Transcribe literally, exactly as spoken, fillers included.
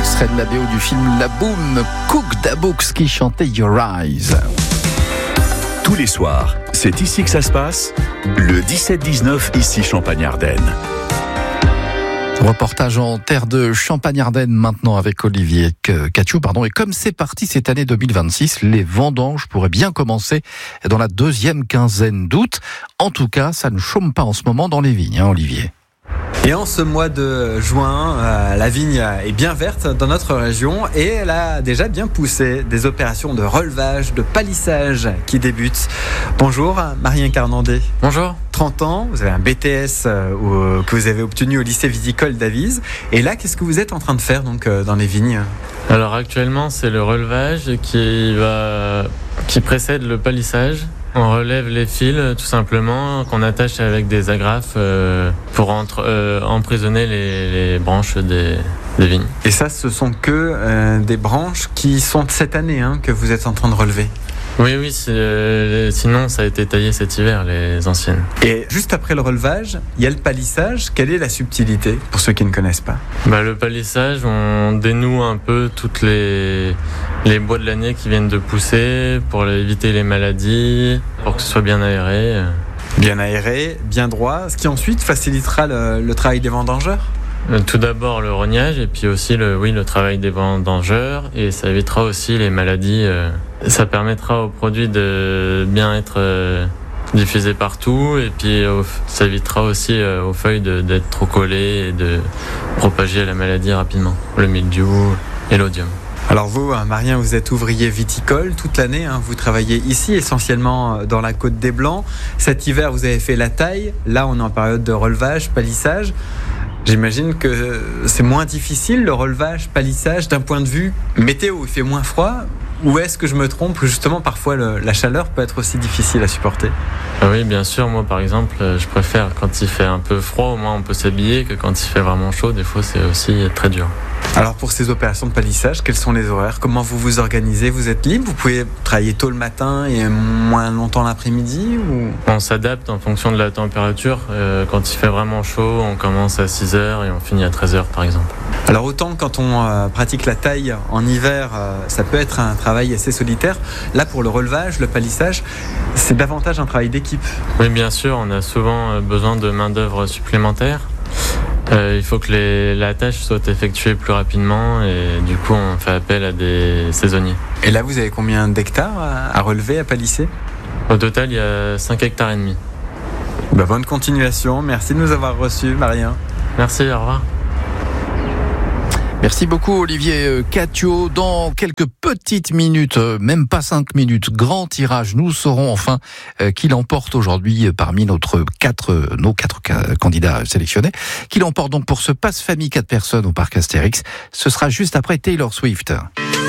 Extrait de la B O du film La Boom, Cook Dabooks qui chantait Your Eyes. Tous les soirs, c'est ici que ça se passe, le dix-sept dix-neuf, ici Champagne-Ardenne. Reportage en terre de Champagne-Ardenne maintenant avec Olivier Catio, pardon. Et comme c'est parti cette année deux mille vingt-six, les vendanges pourraient bien commencer dans la deuxième quinzaine d'août. En tout cas, ça ne chôme pas en ce moment dans les vignes, hein, Olivier. Et en ce mois de juin, euh, la vigne est bien verte dans notre région et elle a déjà bien poussé. Des opérations de relevage, de palissage qui débutent. Bonjour, Marie-Incarnandé. Bonjour. trente ans, vous avez un B T S euh, que vous avez obtenu au lycée viticole d'Avise. Et là, qu'est-ce que vous êtes en train de faire donc, euh, dans les vignes ? Alors actuellement, c'est le relevage qui, va, qui précède le palissage. On relève les fils tout simplement qu'on attache avec des agrafes euh, pour entre, euh, emprisonner les, les branches des, des vignes. Et ça, ce sont que euh, des branches qui sont de cette année hein, que vous êtes en train de relever ? Oui, oui, c'est, euh, sinon ça a été taillé cet hiver, les anciennes. Et juste après le relevage, il y a le palissage. Quelle est la subtilité pour ceux qui ne connaissent pas ? Bah, le palissage, on dénoue un peu toutes les, les bois de l'année qui viennent de pousser pour éviter les maladies, pour que ce soit bien aéré. Bien aéré, bien droit, ce qui ensuite facilitera le, le travail des vendangeurs ? Tout d'abord le rognage et puis aussi le, oui, le travail des vendangeurs et ça évitera aussi les maladies. Ça permettra aux produits de bien être diffusés partout et puis ça évitera aussi aux feuilles de, d'être trop collées et de propager la maladie rapidement, le mildiou et l'odium. Alors vous, Marien, vous êtes ouvrier viticole toute l'année, hein, vous travaillez ici essentiellement dans la Côte des Blancs. Cet hiver, vous avez fait la taille, là on est en période de relevage, palissage. J'imagine que c'est moins difficile le relevage, palissage d'un point de vue météo, il fait moins froid. Ou est-ce que je me trompe ? Justement, parfois le, la chaleur peut être aussi difficile à supporter. Oui, bien sûr. Moi, par exemple, je préfère quand il fait un peu froid, au moins on peut s'habiller, que quand il fait vraiment chaud, des fois c'est aussi très dur. Alors pour ces opérations de palissage, quels sont les horaires ? Comment vous vous organisez ? Vous êtes libre ? Vous pouvez travailler tôt le matin et moins longtemps l'après-midi ou... On s'adapte en fonction de la température. Euh, quand il fait vraiment chaud, on commence à six heures et on finit à treize heures par exemple. Alors autant quand on euh, pratique la taille en hiver, euh, ça peut être un travail assez solitaire. Là pour le relevage, le palissage, c'est davantage un travail d'équipe. Oui, bien sûr, on a souvent besoin de main-d'œuvre supplémentaire. Euh, il faut que les, la tâche soit effectuée plus rapidement et du coup on fait appel à des saisonniers. Et là vous avez combien d'hectares à, à relever, à palisser ? Au total il y a cinq hectares et demi. Bah, bonne continuation, merci de nous avoir reçus, Marien. Merci, au revoir. Merci beaucoup Olivier Catio. Dans quelques petites minutes, même pas cinq minutes, grand tirage. Nous saurons enfin qui l'emporte aujourd'hui parmi notre quatre, nos quatre candidats sélectionnés. Qui l'emporte donc pour ce passe famille quatre personnes au parc Astérix. Ce sera juste après Taylor Swift.